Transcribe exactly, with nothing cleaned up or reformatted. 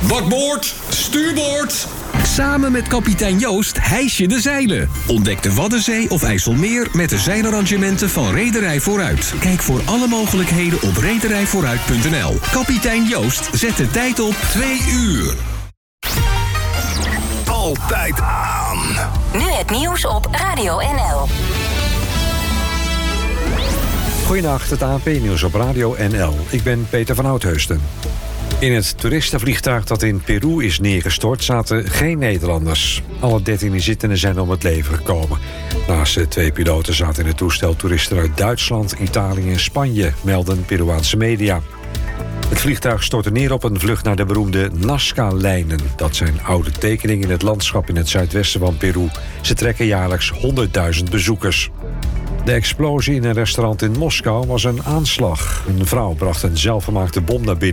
Bakboord, stuurboord. Samen met kapitein Joost hijs je de zeilen. Ontdek de Waddenzee of IJsselmeer met de zeilarrangementen van Rederij Vooruit. Kijk voor alle mogelijkheden op rederij vooruit punt n l. Kapitein Joost zet de tijd op twee uur. Altijd aan. Nu het nieuws op Radio N L. Goedenacht, het A N P-nieuws op Radio N L. Ik ben Peter van Oudheusden. In het toeristenvliegtuig dat in Peru is neergestort zaten geen Nederlanders. Alle dertien inzittenden zijn om het leven gekomen. Naast de twee piloten zaten in het toestel toeristen uit Duitsland, Italië en Spanje, melden Peruaanse media. Het vliegtuig stortte neer op een vlucht naar de beroemde Nazca-lijnen. Dat zijn oude tekeningen in het landschap in het zuidwesten van Peru. Ze trekken jaarlijks honderdduizend bezoekers. De explosie in een restaurant in Moskou was een aanslag. Een vrouw bracht een zelfgemaakte bom naar binnen.